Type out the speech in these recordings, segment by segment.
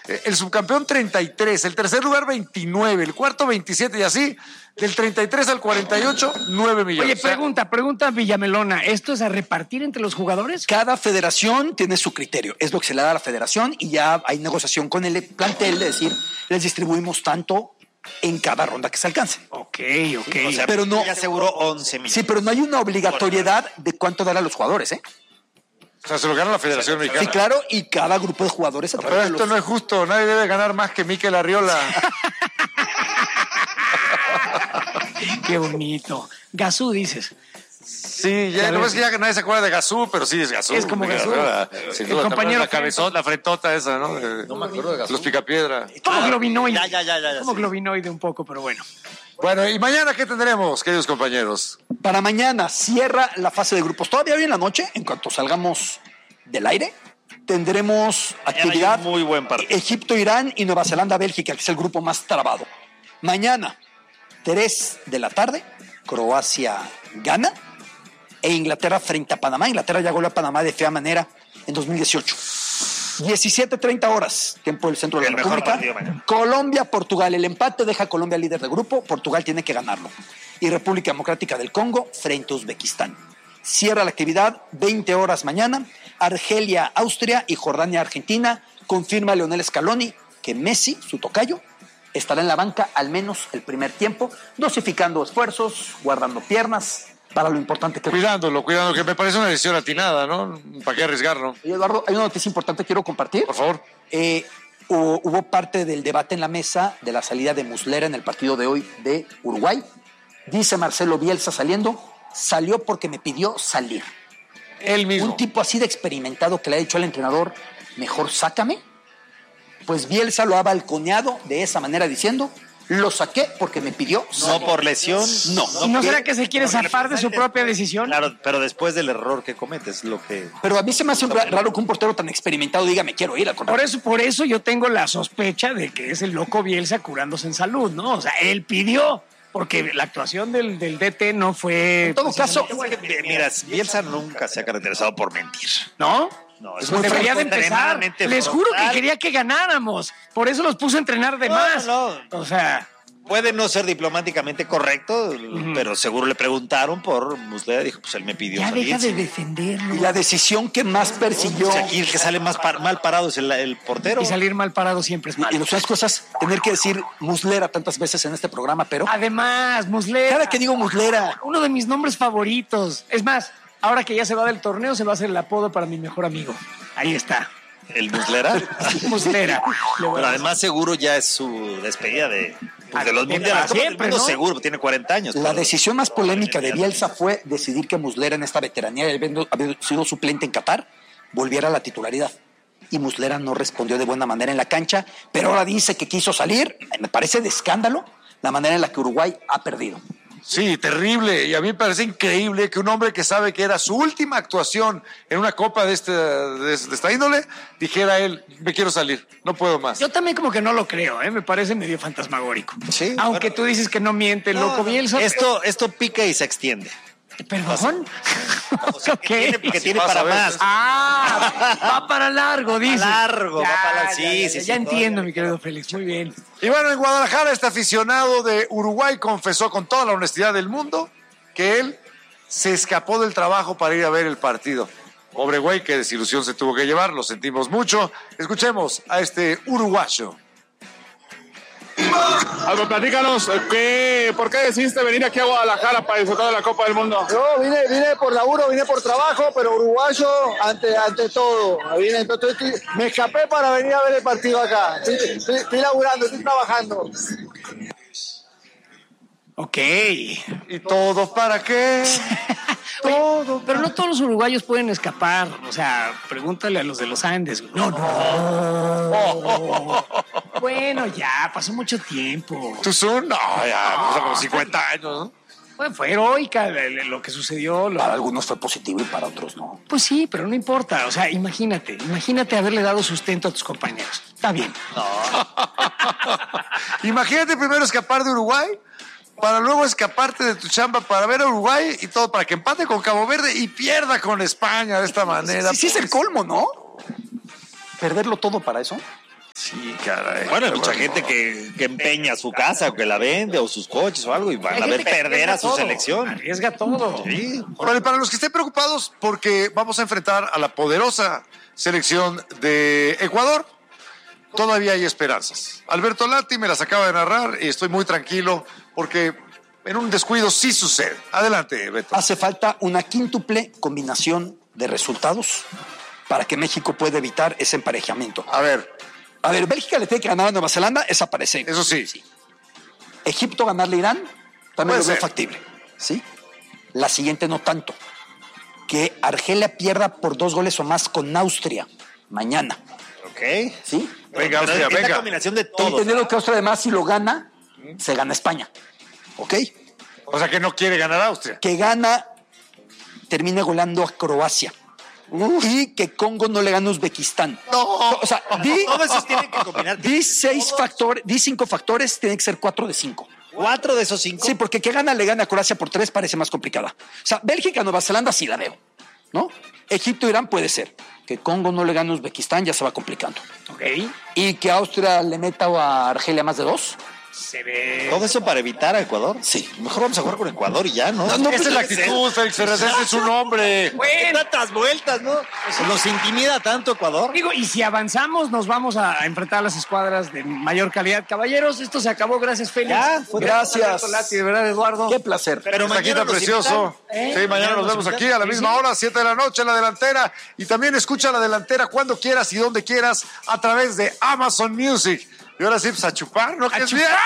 el subcampeón 33, el tercer lugar 29, el cuarto 27 y así, del 33 al 48, 9 millones. Oye, pregunta Villamelona, ¿esto es a repartir entre los jugadores? Cada federación tiene su criterio, es lo que se le da a la federación y ya hay negociación con el plantel de decir, les distribuimos tanto en cada ronda que se alcance. Ok. O sea, pero no, ya aseguró 11 millones. Sí, pero no hay una obligatoriedad de cuánto dar a los jugadores, ¿eh? O sea, se lo gana la Federación Mexicana. Sí, claro, y cada grupo de jugadores a través Pero de esto los... no es justo, nadie debe ganar más que Mikel Arriola. Qué bonito. Gazú, dices. Sí, ya, no es que ya nadie se acuerda de Gazú, pero sí es Gazú. Es como Gazú. Sin El duda, compañero la cabezota, la frentota esa, ¿no? No me acuerdo de Gazú. Los Picapiedra. Como globinoide. Ya. Como Sí. globinoide un poco, pero bueno. Bueno, ¿y mañana qué tendremos, queridos compañeros? Para mañana cierra la fase de grupos. Todavía hoy en la noche, en cuanto salgamos del aire, tendremos actividad. Hay un muy buen partido. Egipto, Irán y Nueva Zelanda, Bélgica, que es el grupo más trabado. Mañana, 3 de la tarde, Croacia gana e Inglaterra frente a Panamá. Inglaterra ya goleó a Panamá de fea manera en 2018. 17:30 horas, tiempo del centro de la El mejor República. partido mañana. Colombia, Portugal. El empate deja a Colombia líder de grupo. Portugal tiene que ganarlo. Y República Democrática del Congo frente a Uzbekistán. Cierra la actividad 20 horas mañana. Argelia, Austria y Jordania, Argentina. Confirma Leonel Scaloni que Messi, su tocayo, estará en la banca al menos el primer tiempo, dosificando esfuerzos, guardando piernas para lo importante que... Cuidándolo, que me parece una decisión atinada, ¿no? ¿Para qué arriesgarlo? Oye, Eduardo, hay una noticia importante que quiero compartir. Por favor. Hubo parte del debate en la mesa de la salida de Muslera en el partido de hoy de Uruguay. Dice Marcelo Bielsa salió porque me pidió salir. Él mismo. Un tipo así de experimentado que le ha dicho al entrenador, mejor sácame. Pues Bielsa lo ha balconeado de esa manera diciendo, lo saqué porque me pidió No salir. por lesión. No. ¿Y no será que se quiere zafar de su propia decisión? Claro, pero después del error que cometes, lo que... Pero a mí se me hace raro que un portero tan experimentado diga, me quiero ir al contrario. Por eso yo tengo la sospecha de que es el loco Bielsa curándose en salud, ¿no? O sea, él pidió, porque la actuación del DT no fue... En todo caso, Mira, Bielsa nunca se ha caracterizado por mentir. ¿no? No, Pues es muy debería de empezar. extremadamente Les juro que frontal. quería que ganáramos. Por eso los puso a entrenar de No, más. no. O sea, Puede no ser diplomáticamente correcto, pero seguro le preguntaron por Muslera y dijo, pues él me pidió ya salir. deja de Sí. defenderlo. y la decisión que más persiguió... O sea, aquí el que sale más mal parado es el portero. Y salir mal parado siempre es Y malo. las otras cosas, tener que decir Muslera tantas veces en este programa, pero Además, Muslera, cada que digo Muslera, uno de mis nombres favoritos. Es más, ahora que ya se va del torneo, se va a hacer el apodo para mi mejor amigo. Ahí está. ¿El Muslera? Muslera. Le voy Pero a- además seguro ya es su despedida de los para mundiales. siempre, Mundo ¿no? seguro, tiene 40 años. la pero- decisión más polémica de Bielsa fue decidir que Muslera en esta veteranía, habiendo sido suplente en Qatar, volviera a la titularidad. Y Muslera no respondió de buena manera en la cancha, pero ahora dice que quiso salir. Me parece de escándalo la manera en la que Uruguay ha perdido. Sí, terrible. Y a mí me parece increíble que un hombre que sabe que era su última actuación en una copa de esta índole, dijera él, me quiero salir, no puedo más. Yo también como que no lo creo, ¿eh? Me parece medio fantasmagórico. Sí, Aunque bueno. tú dices que no miente el loco Bielsa. Esto pica y se extiende. ¿Perdón? O sea, que Ok. tiene pasa para a veces. más. Ah, va para largo, dice. largo, va para largo. Sí, sí, Ya sí, entiendo, todavía. mi querido Félix. Muy bien. Y bueno, en Guadalajara este aficionado de Uruguay confesó con toda la honestidad del mundo que él se escapó del trabajo para ir a ver el partido. Pobre güey, qué desilusión se tuvo que llevar, lo sentimos mucho. Escuchemos a este uruguayo. Algo, platícanos, ¿por qué decidiste venir aquí a Guadalajara para disfrutar de la Copa del Mundo? No, vine por laburo, vine por trabajo, pero uruguayo ante todo. Me escapé para venir a ver el partido acá. Estoy laburando, estoy trabajando. Ok. ¿Y todo para qué? Oye, pero no todos los uruguayos pueden escapar. O sea, pregúntale a los de los Andes. No. Bueno, ya, pasó mucho tiempo. ¿Tú son? No, ya, pasó como 50 años, ¿no? Bueno, fue heroica lo que sucedió. Para algunos fue positivo y para otros no. Pues sí, pero no importa. O sea, imagínate haberle dado sustento a tus compañeros. Está bien. Imagínate primero escapar de Uruguay para luego escaparte de tu chamba para ver a Uruguay y todo, para que empate con Cabo Verde y pierda con España de esta manera. Sí, es el colmo, ¿no? Perderlo todo para eso. Sí, caray. Bueno, hay mucha gente que empeña su casa o que la vende o sus coches o algo y van a ver perder a su selección. Arriesga todo. Sí. Órale, para los que estén preocupados, porque vamos a enfrentar a la poderosa selección de Ecuador, todavía hay esperanzas. Alberto Lati me las acaba de narrar y estoy muy tranquilo porque en un descuido sí sucede. Adelante, Beto. Hace falta una quíntuple combinación de resultados para que México pueda evitar ese emparejamiento. A ver, Bélgica le tiene que ganar a Nueva Zelanda, es aparecer. eso sí. Egipto ganarle a Irán, también Puede lo veo ser. factible. ¿Sí? La siguiente no tanto. Que Argelia pierda por 2 goles o más con Austria mañana. Ok. ¿Sí? Venga, Pero Austria, es la venga. combinación de todo. Entendiendo que Austria además si lo gana, se gana España. ¿Ok? O sea que no quiere ganar Austria. Que gana, termina goleando a Croacia. Y que Congo no le gana a Uzbekistán. No. O sea, di Todos esos tienen que combinar. 5 factores, tienen que ser 4 de 5. 4 de esos 5. Sí, porque que gana le gana a Croacia por 3 parece más complicada. O sea, Bélgica, Nueva Zelanda sí la veo, ¿no? Egipto, Irán puede ser. Que Congo no le gane a Uzbekistán ya se va complicando. Ok. Y que Austria le meta a Argelia más de 2. Se ve. Todo eso para evitar a Ecuador. Sí. Mejor vamos a jugar con Ecuador y ya, ¿no? Esa es la actitud, Félix Fernández, ese es su nombre. Tantas vueltas, ¿no? Nos intimida tanto Ecuador. Digo, y si avanzamos, nos vamos a enfrentar a las escuadras de mayor calidad. Caballeros, esto se acabó. Gracias, Félix. Ya, fue Gracias. Alberto Lati, de verdad, Eduardo. Qué placer. Pero Taquita mañana nos precioso. invitan. Sí, mañana nos vemos aquí a la misma hora, 7 de la noche, en la delantera. Y también escucha la delantera cuando quieras y donde quieras a través de Amazon Music. Y ahora sí, pues a chupar, ¿no? Que es bien.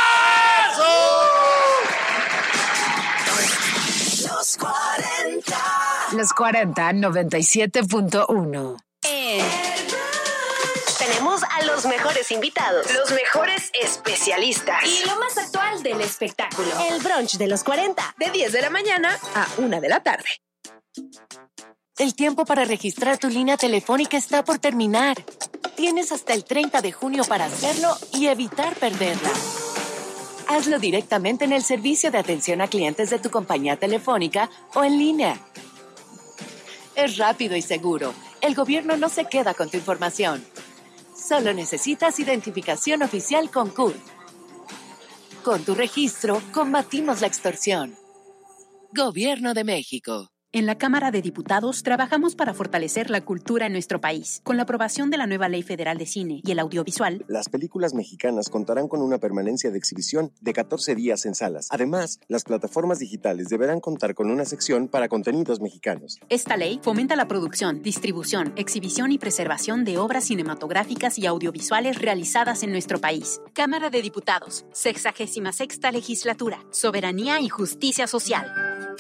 Los 40 97.1. Tenemos a los mejores invitados, los mejores especialistas Y lo más actual del espectáculo. el brunch de los 40, de 10 de la mañana a 1 de la tarde. El tiempo para registrar tu línea telefónica está por terminar. Tienes hasta el 30 de junio para hacerlo y evitar perderla. Hazlo directamente en el servicio de atención a clientes de tu compañía telefónica o en línea. Es rápido y seguro. El gobierno no se queda con tu información. Solo necesitas identificación oficial con CURP. Con tu registro, combatimos la extorsión. Gobierno de México. En la Cámara de Diputados trabajamos para fortalecer la cultura en nuestro país. Con la aprobación de la nueva Ley Federal de Cine y el Audiovisual, las películas mexicanas contarán con una permanencia de exhibición de 14 días en salas. Además, las plataformas digitales deberán contar con una sección para contenidos mexicanos. esta ley fomenta la producción, distribución, exhibición y preservación de obras cinematográficas y audiovisuales realizadas en nuestro país. Cámara de Diputados, 66ª Legislatura, Soberanía y Justicia Social.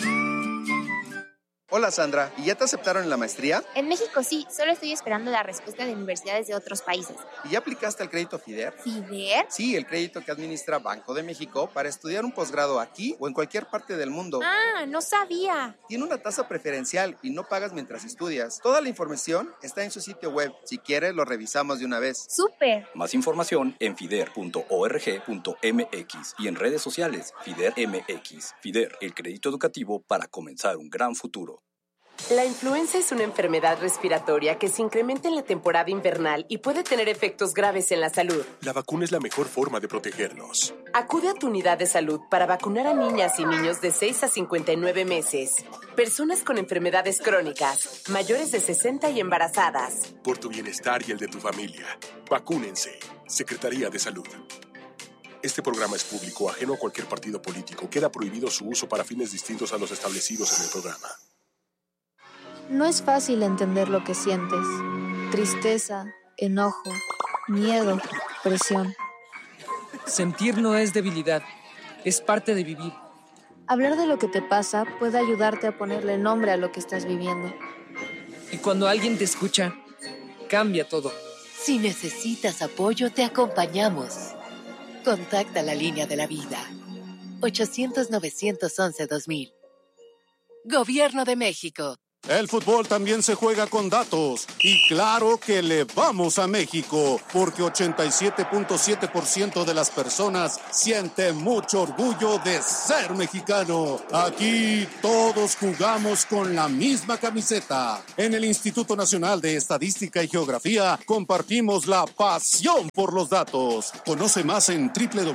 Hola Sandra, ¿y ya te aceptaron en la maestría? En México sí, solo estoy esperando la respuesta de universidades de otros países. ¿Y ya aplicaste al crédito FIDER? ¿FIDER? Sí, el crédito que administra Banco de México para estudiar un posgrado aquí o en cualquier parte del mundo. Ah, no sabía. Tiene una tasa preferencial y no pagas mientras estudias. Toda la información está en su sitio web. Si quieres, lo revisamos de una vez. ¡Súper! Más información en fider.org.mx y en redes sociales FIDER MX. FIDER, el crédito educativo para comenzar un gran futuro. La influenza es una enfermedad respiratoria que se incrementa en la temporada invernal y puede tener efectos graves en la salud. La vacuna es la mejor forma de protegernos. Acude a tu unidad de salud para vacunar a niñas y niños de 6 a 59 meses, personas con enfermedades crónicas, mayores de 60 y embarazadas. Por tu bienestar y el de tu familia, vacúnense. Secretaría de Salud. Este programa es público, ajeno a cualquier partido político. Queda prohibido su uso para fines distintos a los establecidos en el programa. No es fácil entender lo que sientes. Tristeza, enojo, miedo, presión. Sentir no es debilidad, es parte de vivir. Hablar de lo que te pasa puede ayudarte a ponerle nombre a lo que estás viviendo. Y cuando alguien te escucha, cambia todo. Si necesitas apoyo, te acompañamos. Contacta la línea de la vida. 800-911-2000. Gobierno de México. El fútbol también se juega con datos y claro que le vamos a México porque 87.7% de las personas siente mucho orgullo de ser mexicano. Aquí todos jugamos con la misma camiseta. En el Instituto Nacional de Estadística y Geografía compartimos la pasión por los datos. Conoce más en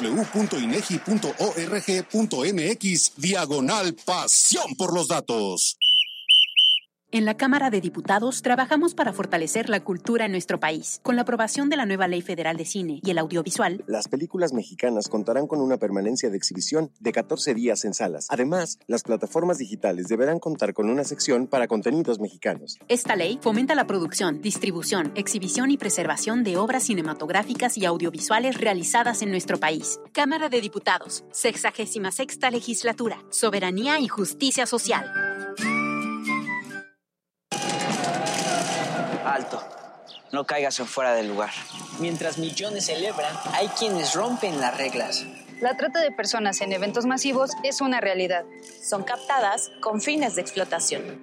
www.inegi.org.mx/pasión por los datos. En la Cámara de Diputados trabajamos para fortalecer la cultura en nuestro país. Con la aprobación de la nueva Ley Federal de Cine y el Audiovisual, las películas mexicanas contarán con una permanencia de exhibición de 14 días en salas. Además, las plataformas digitales deberán contar con una sección para contenidos mexicanos. Esta ley fomenta la producción, distribución, exhibición y preservación de obras cinematográficas y audiovisuales realizadas en nuestro país. Cámara de Diputados, 66ª Legislatura, Soberanía y Justicia Social. Alto, no caigas en fuera del lugar. Mientras millones celebran, hay quienes rompen las reglas. La trata de personas en eventos masivos es una realidad. Son captadas con fines de explotación.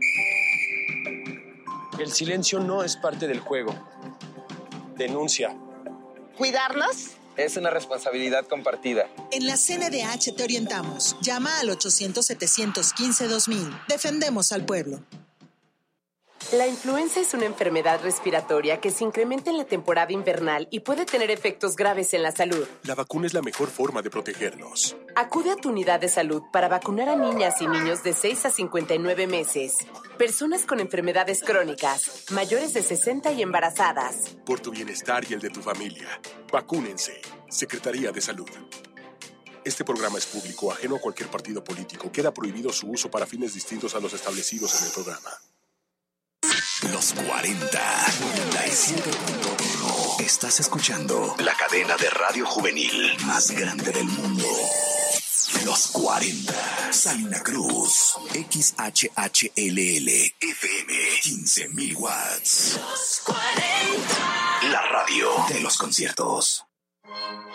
El silencio no es parte del juego. Denuncia. ¿Cuidarnos? Es una responsabilidad compartida. En la CNDH te orientamos. Llama al 800-715-2000. Defendemos al pueblo. La influenza es una enfermedad respiratoria que se incrementa en la temporada invernal y puede tener efectos graves en la salud. La vacuna es la mejor forma de protegernos. Acude a tu unidad de salud para vacunar a niñas y niños de 6 a 59 meses, personas con enfermedades crónicas, mayores de 60 y embarazadas. Por tu bienestar y el de tu familia, vacúnense. Secretaría de Salud. Este programa es público, ajeno a cualquier partido político. Queda prohibido su uso para fines distintos a los establecidos en el programa. Los 40, 97.1. Estás escuchando la cadena de radio juvenil más grande del mundo. Los 40. Salina Cruz. XHHLL. FM. 15,000 watts. Los 40. La radio de los conciertos.